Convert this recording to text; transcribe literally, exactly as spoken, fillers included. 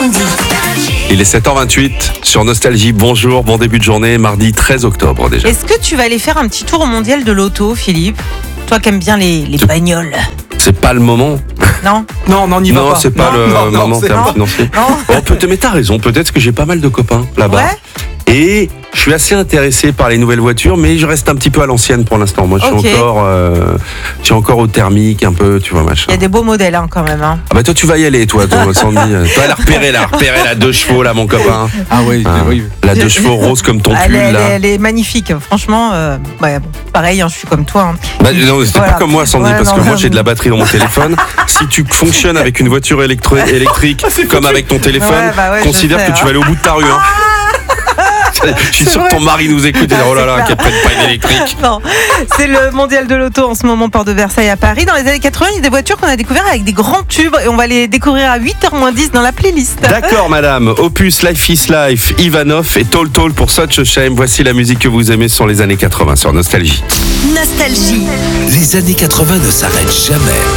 Sandy. Il est sept heures vingt-huit sur Nostalgie. Bonjour, bon début de journée, mardi treize octobre déjà. Est-ce que tu vas aller faire un petit tour au mondial de l'auto, Philippe? Toi qui aimes bien les, les bagnoles. C'est pas le moment. Non. Non, non, on n'y va Non, pas. c'est pas Non, le non, non, moment c'est terme pas- financier. Non. Bon, peut-être, mais t'as raison, peut-être que j'ai pas mal de copains là-bas. Ouais. Et je suis assez intéressé par les nouvelles voitures, mais je reste un petit peu à l'ancienne pour l'instant. Moi, je suis Ok. encore, euh, je suis encore au thermique, un peu, tu vois, machin. Il y a des beaux modèles hein, quand même. Hein. Ah bah toi, tu vas y aller, toi, toi Sandy. Toi, elle a repéré là, repéré la deux chevaux là, mon copain. Ah oui, Ah, oui. La deux chevaux rose comme ton Ah, pull elle, est- là. elle est magnifique, franchement. Euh, ouais, bon, pareil, hein, je suis comme toi. Hein. Bah, non, c'était Voilà. pas comme moi, Sandy, Ouais, parce non, que moi non, j'ai de la batterie dans mon téléphone. Si tu fonctionnes avec une voiture électro- électrique, comme avec ton téléphone, Ouais, bah ouais, je considère sais, que tu hein. vas aller au bout de ta rue. Hein. Je suis C'est sûr que vrai. ton mari nous écoute et dit, Ah, oh là c'est là, clair. qu'elle prenne pas une électrique. Non, c'est le mondial de l'auto en ce moment, Port de Versailles à Paris. Dans les années quatre-vingts, il y a des voitures qu'on a découvertes avec des grands tubes et on va les découvrir à huit heures moins dix dans la playlist. D'accord, madame. Opus, Life is Life, Ivanov et Tall Tall pour Such a Shame. Voici la musique que vous aimez sur les années quatre-vingts sur Nostalgie. Nostalgie. Les années quatre-vingts ne s'arrêtent jamais.